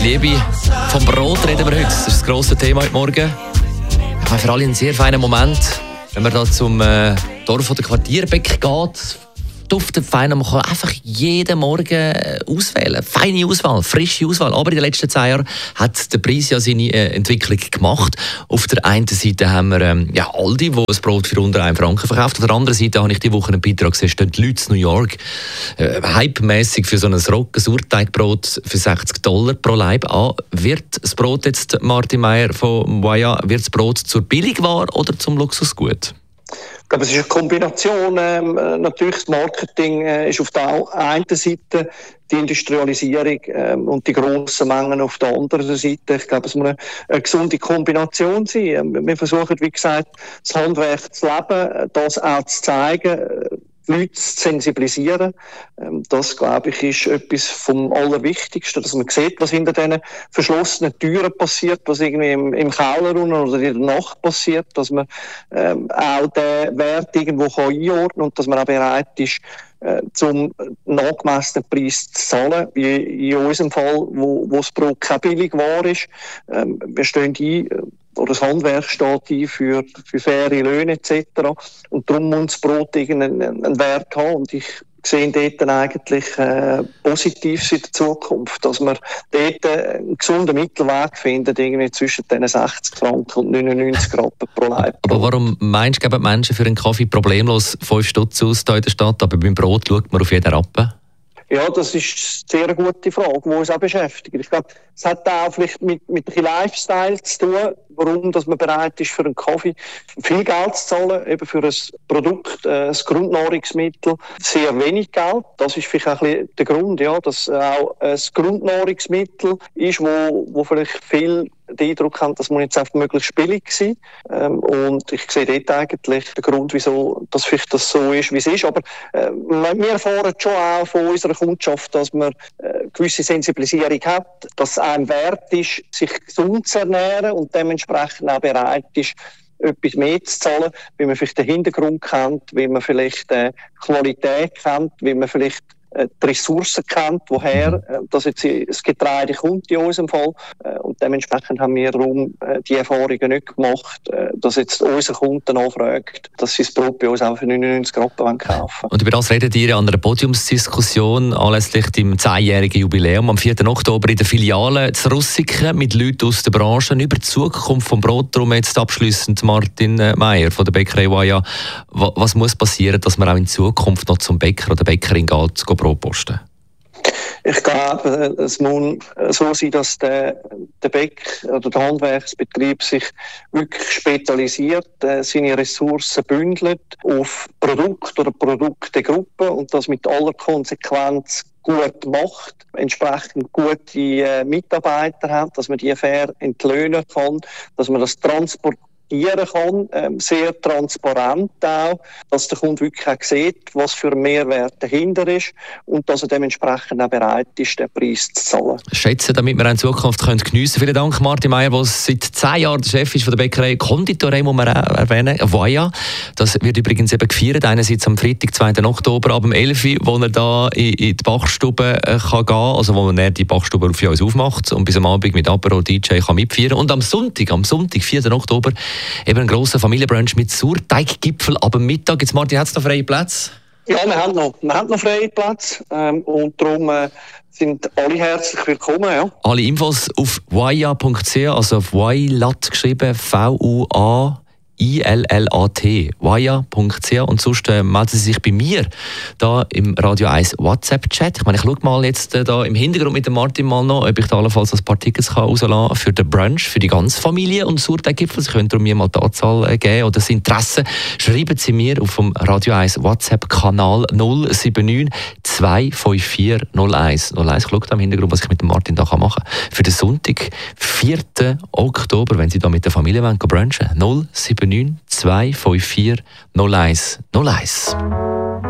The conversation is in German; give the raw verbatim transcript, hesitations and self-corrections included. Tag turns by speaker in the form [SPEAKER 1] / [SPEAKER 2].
[SPEAKER 1] Liebe vom Brot reden wir heute. Das ist das grosse Thema heute Morgen. Ich meine, für alle einen sehr feinen Moment, wenn man da zum äh, Dorf oder Quartierbeck geht. Duftet fein, man kann einfach jeden Morgen auswählen. Feine Auswahl, frische Auswahl. Aber in den letzten zehn Jahren hat der Preis ja seine äh, Entwicklung gemacht. Auf der einen Seite haben wir ähm, ja, Aldi, wo das Brot für unter einen Franken verkauft. Auf der anderen Seite habe ich diese Woche einen Beitrag gesehen, stehen die Leute in New York äh, hypemässig für so ein Roggen-Surteigbrot für sechzig Dollar pro Laib an. Wird das Brot jetzt, Martin Meier von Voya, wird das Brot zur Billigware oder zum Luxusgut?
[SPEAKER 2] Ich glaube, es ist eine Kombination. Ähm, natürlich das Marketing äh, ist auf der einen Seite, die Industrialisierung ähm, und die grossen Mengen auf der anderen Seite. Ich glaube, es muss eine, eine gesunde Kombination sein. Ähm, wir versuchen, wie gesagt, das Handwerk zu leben, das auch zu zeigen, die Leute zu sensibilisieren. Ähm, das, glaube ich, ist etwas vom Allerwichtigsten, dass man sieht, was hinter diesen verschlossenen Türen passiert, was irgendwie im, im Keller oder in der Nacht passiert, dass man ähm, auch den Wert irgendwo kann einordnen kann und dass man auch bereit ist, äh, zum nachgemessenen Preis zu zahlen, wie in unserem Fall, wo, wo das Brot keine Billigware ist. Ähm, wir stehen ein, oder das Handwerk steht ein für, für faire Löhne et cetera. Und darum muss das Brot irgendeinen einen Wert haben. Und ich sehe dort dann eigentlich äh, Positives in der Zukunft, dass wir dort einen gesunden Mittelweg finden, irgendwie zwischen den sechzig Franken und neunundneunzig Rappen pro Leib.
[SPEAKER 1] Aber warum meinst du, geben die Menschen für einen Kaffee problemlos fünf Stutz aus hier in der Stadt, aber beim Brot schaut man auf jeden Rappen?
[SPEAKER 2] Ja, das ist eine sehr gute Frage, die uns auch beschäftigt. Ich glaube, es hat auch vielleicht mit, mit einem Lifestyle zu tun, warum dass man bereit ist, für einen Kaffee viel Geld zu zahlen, eben für ein Produkt, äh, ein Grundnahrungsmittel, sehr wenig Geld. Das ist vielleicht auch ein bisschen der Grund, ja, dass auch ein Grundnahrungsmittel ist, wo, wo vielleicht viel den Eindruck haben, das muss jetzt einfach möglichst billig sein. Ähm, und ich sehe dort eigentlich den Grund, wieso das vielleicht das so ist, wie es ist. Aber äh, wir erfahren schon auch von unserer Kundschaft, dass man äh, gewisse Sensibilisierung hat, dass es einem wert ist, sich gesund zu ernähren und dementsprechend auch bereit ist, etwas mehr zu zahlen, wie man vielleicht den Hintergrund kennt, wie man vielleicht die Qualität kennt, wie man vielleicht die Ressourcen kennt, woher das jetzt das Getreide kommt in unserem Fall. Und dementsprechend haben wir darum die Erfahrungen nicht gemacht, dass jetzt unser Kunden anfragt, dass sie das Brot bei uns auch für neunundneunzig Rappen kaufen wollen.
[SPEAKER 1] Und über das redet ihr an einer Podiumsdiskussion anlässlich dem zehnjährigen Jubiläum am vierten Oktober in der Filiale zu Russiken mit Leuten aus der Branche über die Zukunft des Brot. Darum jetzt abschliessend Martin Meier von der Bäckerei Voya. Was muss passieren, dass man auch in Zukunft noch zum Bäcker oder Bäckerin geht, zu posten?
[SPEAKER 2] Ich glaube, es muss so sein, dass der, der Bäck- oder der Handwerksbetrieb sich wirklich spezialisiert, äh, seine Ressourcen bündelt auf Produkte oder Produktegruppen und das mit aller Konsequenz gut macht, entsprechend gute äh, Mitarbeiter hat, dass man die fair entlöhnen kann, dass man das transportieren kann, ähm, sehr transparent auch, dass der Kunde wirklich auch sieht, was für ein Mehrwert dahinter ist und dass er dementsprechend auch bereit ist, den Preis zu zahlen.
[SPEAKER 1] Schätzen, damit wir in Zukunft können geniessen können. Vielen Dank, Martin Meier, der seit zehn Jahren der Chef ist von der Bäckerei Konditorei, muss man auch erwähnen, Voya. Das wird übrigens eben gefeiert, einerseits am Freitag, zweiten Oktober, ab dem elf Uhr, wo er da in, in die Bachstube äh, kann gehen, also wo er die Bachstube für uns aufmacht und bis am Abend mit Apero D J kann mitfeiern. Und am Sonntag, am Sonntag, vierten Oktober, eben ein grosser Familienbrunch mit Sauerteiggipfel ab Mittag. Jetzt, Martin, hat es noch freie Plätze?
[SPEAKER 2] Ja, wir haben noch, wir haben noch freie Plätze ähm, und darum äh, sind alle herzlich willkommen. Ja.
[SPEAKER 1] Alle Infos auf voya punkt c h, also auf Voilat geschrieben, V U A I L L A T, voya punkt c h. Und sonst äh, melden Sie sich bei mir da im Radio eins WhatsApp-Chat. Ich meine, ich schaue mal jetzt äh, da im Hintergrund mit dem Martin mal noch, ob ich da allenfalls ein paar Tickets kann rauslassen kann für den Brunch, für die ganze Familie und Sauerteiggipfel. Sie können mir mal die Anzahl äh, geben oder das Interesse. Schreiben Sie mir auf dem Radio eins WhatsApp-Kanal null sieben neun zwei fünf vier null eins null eins. Ich schaue da im Hintergrund, was ich mit dem Martin da machen kann. Für den Sonntag, vierten Oktober, wenn Sie da mit der Familie wollen, brunchen, null sieben neun zwei fünf vier null eins null eins.